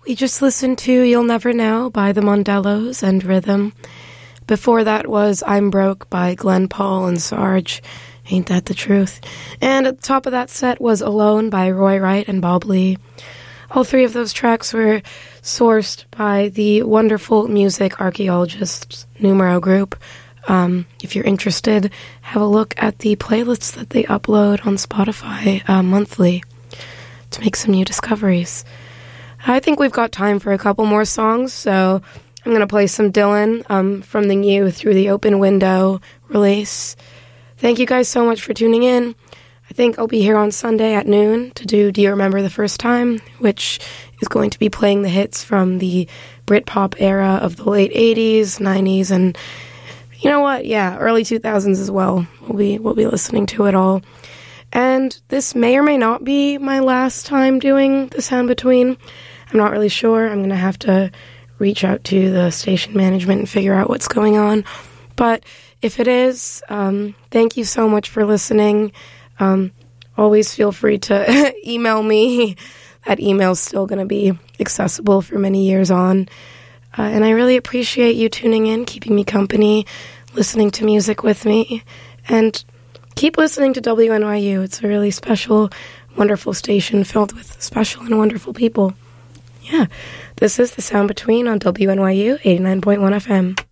We just listened to You'll Never Know by the Mondellos and Rhythm. Before that was I'm Broke by Glenn Paul and Sarge. Ain't that the truth? And at the top of that set was Alone by Roy Wright and Bob Lee. All three of those tracks were sourced by the wonderful music archaeologists Numero Group. If you're interested, have a look at the playlists that they upload on Spotify monthly to make some new discoveries. I think we've got time for a couple more songs, so I'm going to play some Dylan from the new Through the Open Window release. Thank you guys so much for tuning in. I think I'll be here on Sunday at noon to do Do You Remember the First Time, which is going to be playing the hits from the Britpop era of the late 80s, 90s, and you know what? Yeah, early 2000s as well. We'll be listening to it all. And this may or may not be my last time doing The Sound Between. I'm not really sure. I'm going to have to reach out to the station management and figure out what's going on. But if it is, thank you so much for listening. Always feel free to email me. That email's still going to be accessible for many years on. And I really appreciate you tuning in, keeping me company, listening to music with me, and keep listening to WNYU. It's a really special, wonderful station filled with special and wonderful people. Yeah, this is The Sound Between on WNYU 89.1 FM.